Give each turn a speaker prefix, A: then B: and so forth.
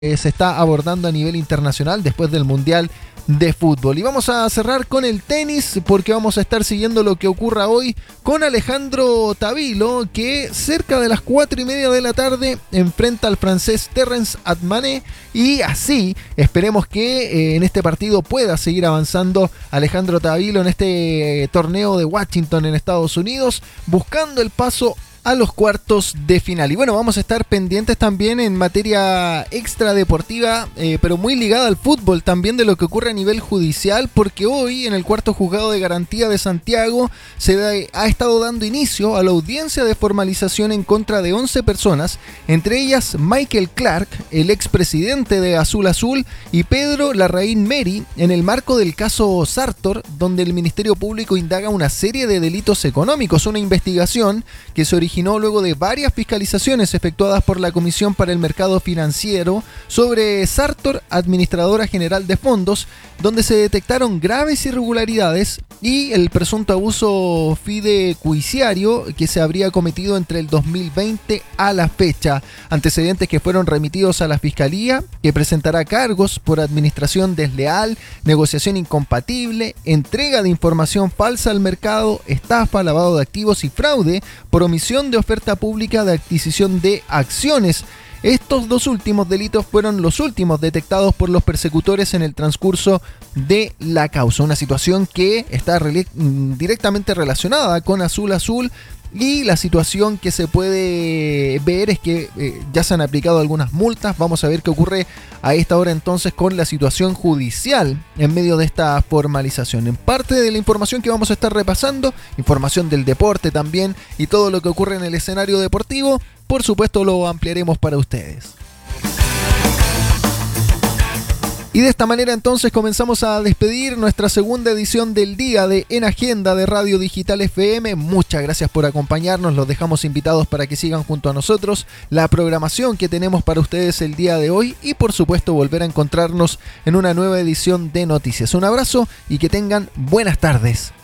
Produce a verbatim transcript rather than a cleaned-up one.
A: eh, se está abordando a nivel internacional después del Mundial de Fútbol. Y vamos a cerrar con el tenis porque vamos a estar siguiendo lo que ocurra hoy con Alejandro Tavilo, que cerca de las cuatro y media de la tarde enfrenta al francés Terence Atmane, y así esperemos que eh, en este partido pueda seguir avanzando Alejandro Tavilo en este eh, torneo de Washington en Estados Unidos, buscando el paso a los cuartos de final. Y bueno, vamos a estar pendientes también en materia extradeportiva, eh, pero muy ligada al fútbol, también de lo que ocurre a nivel judicial, porque hoy en el cuarto juzgado de garantía de Santiago se da, ha estado dando inicio a la audiencia de formalización en contra de once personas, entre ellas Michael Clark, el expresidente de Azul Azul, y Pedro Larraín Meri, en el marco del caso Sartor, donde el Ministerio Público indaga una serie de delitos económicos, una investigación que se originó originó luego de varias fiscalizaciones efectuadas por la Comisión para el Mercado Financiero sobre Sartor, administradora general de fondos, donde se detectaron graves irregularidades y el presunto abuso fideicomisario que se habría cometido entre el dos mil veinte a la fecha. Antecedentes que fueron remitidos a la Fiscalía, que presentará cargos por administración desleal, negociación incompatible, entrega de información falsa al mercado, estafa, lavado de activos y fraude por omisión de oferta pública de adquisición de acciones. Estos dos últimos delitos fueron los últimos detectados por los persecutores en el transcurso de la causa. Una situación que está re- directamente relacionada con Azul Azul, y la situación que se puede ver es que eh, ya se han aplicado algunas multas. Vamos a ver qué ocurre a esta hora entonces con la situación judicial en medio de esta formalización. En parte de la información que vamos a estar repasando, información del deporte también y todo lo que ocurre en el escenario deportivo, por supuesto lo ampliaremos para ustedes. Y de esta manera entonces comenzamos a despedir nuestra segunda edición del día de En Agenda de Radio Digital F M. Muchas gracias por acompañarnos, los dejamos invitados para que sigan junto a nosotros la programación que tenemos para ustedes el día de hoy y por supuesto volver a encontrarnos en una nueva edición de Noticias. Un abrazo y que tengan buenas tardes.